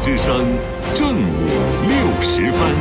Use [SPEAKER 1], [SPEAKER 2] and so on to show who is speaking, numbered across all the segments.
[SPEAKER 1] 之声正午60分。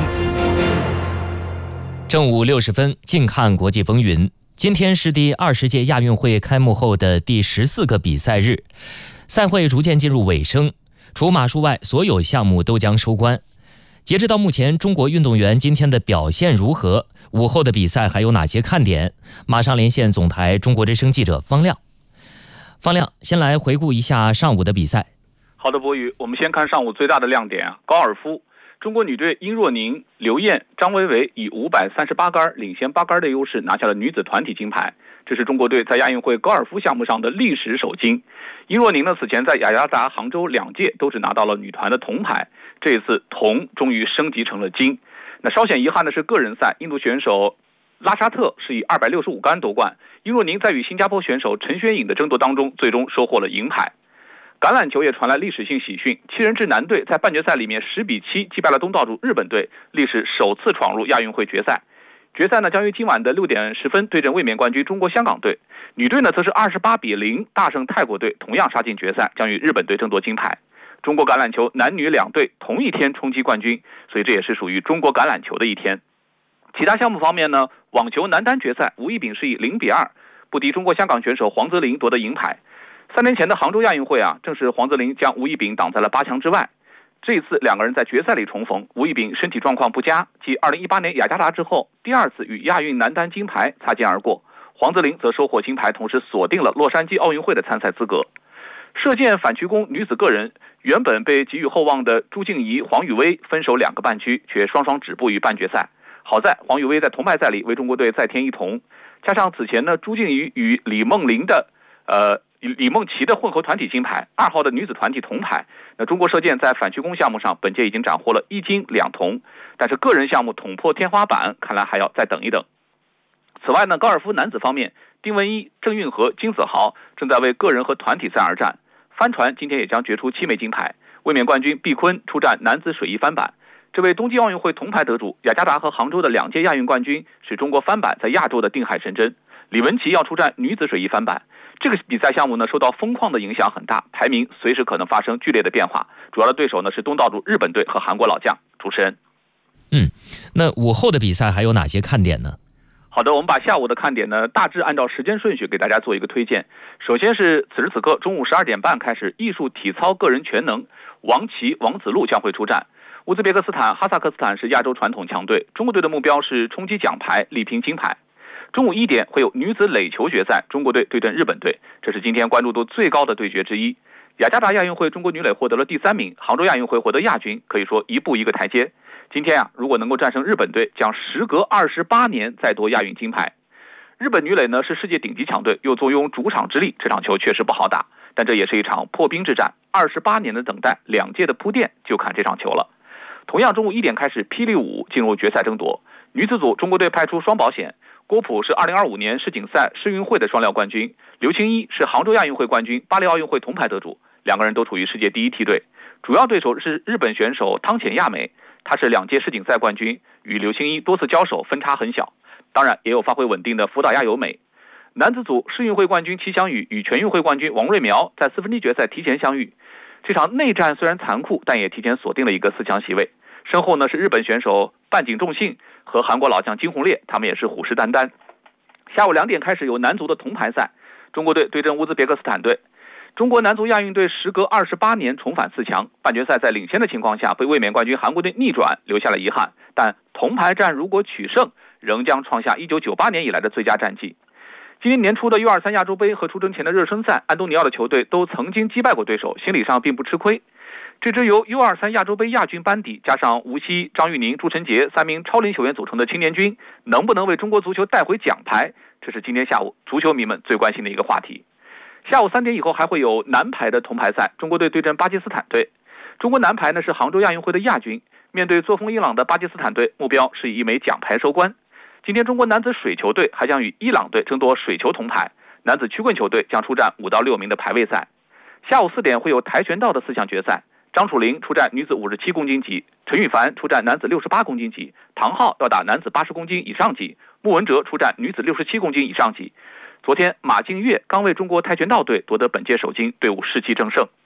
[SPEAKER 2] 正午60分，近看国际风云。今天是第20届亚运会开幕后的第14个比赛日，赛会逐渐进入尾声，除马术外，所有项目都将收官。截止到目前，中国运动员今天的表现如何？午后的比赛还有哪些看点？马上连线总台中国之声记者方亮。方亮，先来回顾一下上午的比赛。
[SPEAKER 3] 好的，博宇，我们先看上午最大的亮点高尔夫。中国女队殷若宁、刘燕、张维维以538杆领先8杆的优势拿下了女子团体金牌，这是中国队在亚运会高尔夫项目上的历史首金。殷若宁呢，此前在雅加达、杭州2届都只拿到了女团的铜牌，这一次铜终于升级成了金。那稍显遗憾的是个人赛，印度选手拉沙特是以265杆夺冠，殷若宁在与新加坡选手陈轩颖的争夺当中，最终收获了银牌。橄榄球也传来历史性喜讯，7人制男队在半决赛里面10比7击败了东道主日本队，历史首次闯入亚运会决赛。决赛呢将于今晚的6点10分对阵卫冕冠军中国香港队，女队呢则是28比0大胜泰国队，同样杀进决赛，将与日本队争夺金牌。中国橄榄球男女2队同一天冲击冠军，所以这也是属于中国橄榄球的一天。其他项目方面呢，网球男单决赛，吴亦丙是以0比2不敌中国香港选手黄泽林夺得银牌。3年前的杭州亚运会正是黄泽林将吴亦丙挡在了8强之外。这一次两个人在决赛里重逢，吴亦丙身体状况不佳，继2018年雅加达之后，第2次与亚运男单金牌擦肩而过。黄泽林则收获金牌，同时锁定了洛杉矶奥运会的参赛资格。射箭反曲弓女子个人，原本被寄予厚望的朱静怡、黄雨薇分手2个半区，却双双止步于半决赛。好在黄雨薇在铜牌赛里为中国队再添一铜，加上此前呢朱静怡与李梦琪的混合团体金牌，2号的女子团体铜牌，那中国射箭在反曲弓项目上本届已经斩获了1金2铜，但是个人项目捅破天花板，看来还要再等一等。此外呢，高尔夫男子方面，丁文一、郑运河、金子豪正在为个人和团体赛而战。帆船今天也将决出7枚金牌，卫冕冠军毕坤出战男子水翼翻板。这位冬季奥运会铜牌得主，雅加达和杭州的2届亚运冠军，是中国翻板在亚洲的定海神针。李文琪要出战女子水翼翻板。这个比赛项目呢，受到风况的影响很大，排名随时可能发生剧烈的变化。主要的对手呢是东道主日本队和韩国老将。主持人，
[SPEAKER 2] 那午后的比赛还有哪些看点呢？
[SPEAKER 3] 好的，我们把下午的看点呢大致按照时间顺序给大家做一个推荐。首先是此时此刻中午12点半开始，艺术体操个人全能，王琦、王子路将会出战。乌兹别克斯坦、哈萨克斯坦是亚洲传统强队，中国队的目标是冲击奖牌，力拼金牌。中午1点会有女子垒球决赛，中国队对阵日本队，这是今天关注度最高的对决之一。雅加达亚运会中国女垒获得了第3名，杭州亚运会获得亚军，可以说一步一个台阶。今天如果能够战胜日本队，将时隔28年再夺亚运金牌。日本女垒呢是世界顶级强队，又坐拥主场之力，这场球确实不好打，但这也是一场破冰之战，28年的等待，2届的铺垫，就看这场球了。同样中午1点开始，霹雳舞进入决赛争夺。女子组中国队派出双保险，郭璞是2025年世锦赛世运会的双料冠军，刘青一是杭州亚运会冠军，巴黎奥运会铜牌得主，2个人都处于世界第1梯队。主要对手是日本选手汤浅亚美，她是2届世锦赛冠军，与刘青一多次交手分差很小，当然也有发挥稳定的福岛亚由美。男子组世运会冠军齐翔宇与全运会冠军王瑞苗在4分之一决赛提前相遇，这场内战虽然残酷，但也提前锁定了一个4强席位。身后呢是日本选手半井重信和韩国老将金宏烈，他们也是虎视眈眈。下午2点开始有男足的铜牌赛，中国队对阵乌兹别克斯坦队。中国男足亚运队时隔28年重返4强，半决赛在领先的情况下被卫冕冠军韩国队逆转，留下了遗憾，但铜牌战如果取胜，仍将创下1998年以来的最佳战绩。今年年初的 U23 亚洲杯和出征前的热身赛，安东尼奥的球队都曾经击败过对手，心理上并不吃亏。这支由 U23 亚洲杯亚军班底加上吴曦、张玉宁、朱晨杰3名超龄球员组成的青年军，能不能为中国足球带回奖牌，这是今天下午足球迷们最关心的一个话题。下午3点以后还会有男排的铜牌赛，中国队对阵巴基斯坦队。中国男排呢是杭州亚运会的亚军，面对作风伊朗的巴基斯坦队，目标是以1枚奖牌收官。今天中国男子水球队还将与伊朗队争夺水球铜牌，男子曲棍球队将出战5到6名的排位赛。下午4点会有跆拳道的4项决赛，张楚玲出战女子57公斤级，陈羽凡出战男子68公斤级，唐昊要打男子80公斤以上级，穆文哲出战女子67公斤以上级。昨天马静月刚为中国跆拳道队夺得本届首金，队伍士气正盛。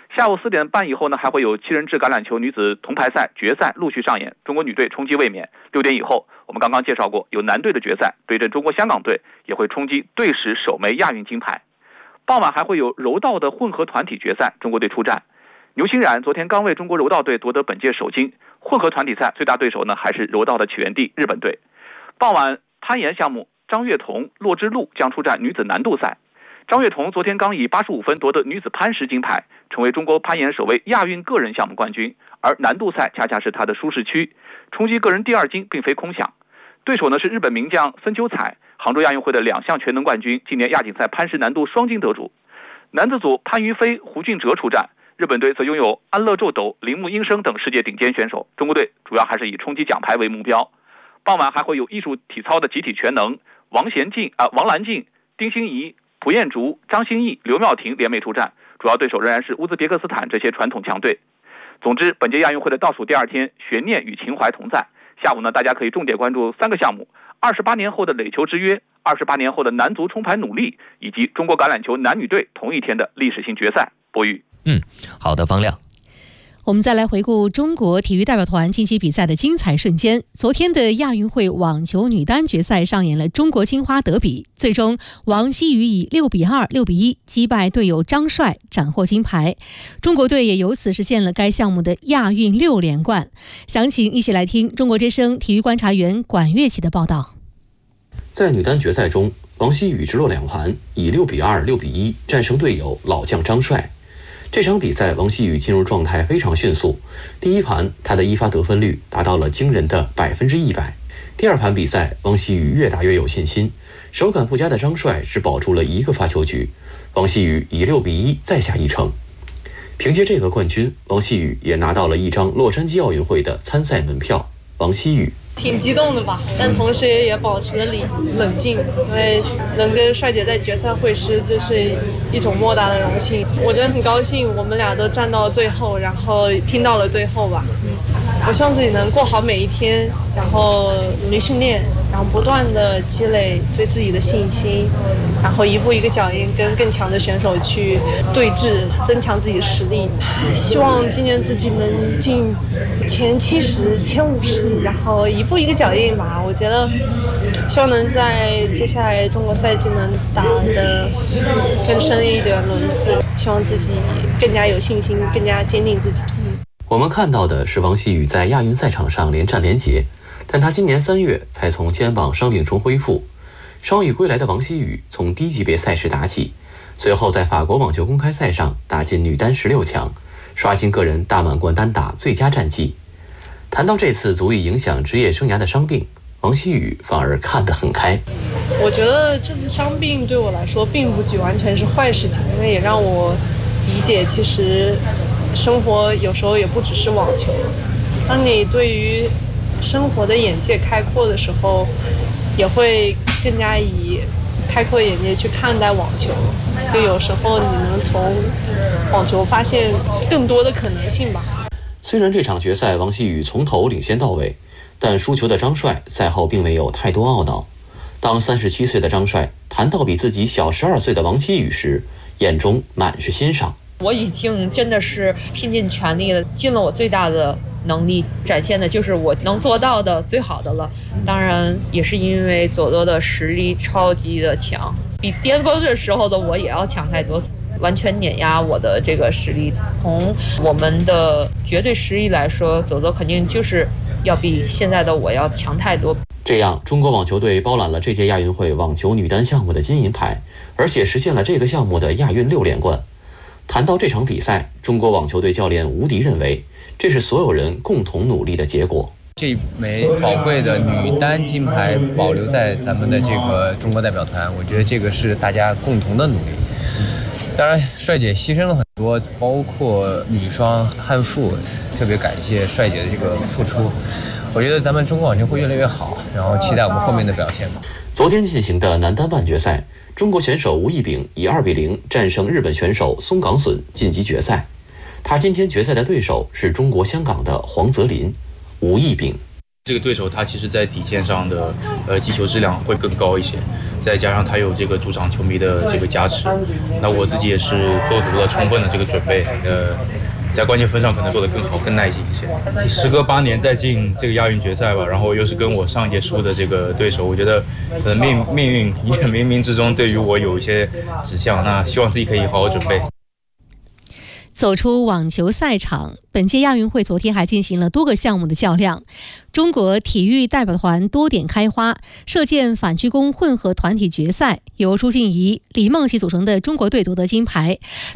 [SPEAKER 3] 下午4点半以后呢，还会有7人制橄榄球女子铜牌赛决赛陆续上演，中国女队冲击卫冕。6点以后，我们刚刚介绍过，有男队的决赛对阵中国香港队，也会冲击队史首枚亚运金牌。傍晚还会有柔道的混合团体决赛，中国队出战。牛欣冉昨天刚为中国柔道队夺得本届首金。混合团体赛最大对手呢还是柔道的起源地日本队。傍晚攀岩项目，张悦彤、骆之露将出战女子难度赛。张悦彤昨天刚以85分夺得女子攀石金牌，成为中国攀岩首位亚运个人项目冠军，而难度赛恰恰是她的舒适区，冲击个人第2金并非空想。对手呢是日本名将森秋彩，杭州亚运会的2项全能冠军，今年亚锦赛攀石难度双金得主。男子组潘于飞、胡俊哲出战，日本队则拥有安乐宙斗、铃木英生等世界顶尖选手，中国队主要还是以冲击奖牌为目标。傍晚还会有艺术体操的集体全能，王兰静、丁欣怡、蒲彦竹、张歆艺、刘妙婷联袂出战，主要对手仍然是乌兹别克斯坦这些传统强队。总之，本届亚运会的倒数第2天，悬念与情怀同在。下午呢，大家可以重点关注3个项目：28年后的垒球之约、28年后的男足冲牌努力，以及中国橄榄球男女队同一天的历史性决赛。博宇，
[SPEAKER 2] 好的，方亮。
[SPEAKER 4] 我们再来回顾中国体育代表团近期比赛的精彩瞬间。昨天的亚运会网球女单决赛上演了中国金花德比，最终王希雨以6比2、6比1击败队友张帅，斩获金牌。中国队也由此实现了该项目的亚运6连冠。详情一起来听中国之声体育观察员管乐琪的报道。
[SPEAKER 5] 在女单决赛中，王希雨直落2盘，以6比2、6比1战胜队友老将张帅。这场比赛，王希雨进入状态非常迅速。第1盘，她的一发得分率达到了惊人的100%。第2盘比赛，王希雨越打越有信心，手感不佳的张帅只保住了1个发球局，王希雨以6比1再下一城。凭借这个冠军，王希雨也拿到了一张洛杉矶奥运会的参赛门票。王希雨
[SPEAKER 6] 挺激动的吧，但同时也保持了冷静，因为能跟帅姐在决赛会师，这是一种莫大的荣幸。我真的很高兴，我们俩都站到了最后，然后拼到了最后吧。我希望自己能过好每一天，然后努力训练，然后不断的积累对自己的信心，然后一步一个脚印跟更强的选手去对峙，增强自己的实力。希望今年自己能进前70、前50，然后一步一个脚印吧。我觉得希望能在接下来中国赛季能打得更深一点轮次，希望自己更加有信心，更加坚定自己。
[SPEAKER 5] 我们看到的是王希雨在亚运赛场上连战连捷，但她今年3月才从肩膀伤病中恢复。伤愈归来的王希雨从低级别赛事打起，随后在法国网球公开赛上打进女单16强，刷新个人大满贯单打最佳战绩。谈到这次足以影响职业生涯的伤病，王希雨反而看得很开。
[SPEAKER 6] 我觉得这次伤病对我来说并不完全是坏事情，因为也让我理解其实生活有时候也不只是网球。当你对于生活的眼界开阔的时候，也会更加以开阔眼界去看待网球，就有时候你能从网球发现更多的可能性吧。
[SPEAKER 5] 虽然这场决赛王希雨从头领先到尾，但输球的张帅赛后并没有太多懊恼。当37岁的张帅谈到比自己小12岁的王希雨时，眼中满是欣赏。
[SPEAKER 7] 我已经真的是拼尽全力了，尽了我最大的能力，展现的就是我能做到的最好的了。当然也是因为佐多的实力超级的强，比巅峰的时候的我也要强太多，完全碾压我的这个实力。从我们的绝对实力来说，佐多肯定就是要比现在的我要强太多。
[SPEAKER 5] 这样，中国网球队包揽了这届亚运会网球女单项目的金银牌，而且实现了这个项目的亚运6连冠。谈到这场比赛，中国网球队教练吴迪认为，这是所有人共同努力的结果。
[SPEAKER 8] 这枚宝贵的女单金牌保留在咱们的这个中国代表团，我觉得这个是大家共同的努力。当然，帅姐牺牲了很多，包括女双汉馥，特别感谢帅姐的这个付出。我觉得咱们中国网球会越来越好，然后期待我们后面的表现吧。
[SPEAKER 5] 昨天进行的男单半决赛，中国选手吴亦丙以2比0战胜日本选手松冈隼晋级决赛。他今天决赛的对手是中国香港的黄泽林。吴亦丙
[SPEAKER 9] 这个对手他其实在底线上的击球质量会更高一些， 再加上他有这个主场球迷的这个加持，那我自己也是做足了充分的这个准备，在关键分上可能做得更好、更耐心一些。时隔8年再进这个亚运决赛吧，然后又是跟我上一届输的这个对手，我觉得可能命运也冥冥之中对于我有一些指向。那希望自己可以好好准备。
[SPEAKER 4] 走出网球赛场，本届亚运会昨天还进行了多个项目的较量。中国体育代表团多点开花，射箭反鞠躬混合团体决赛由朱静怡、李梦琪组成的中国队夺得金牌。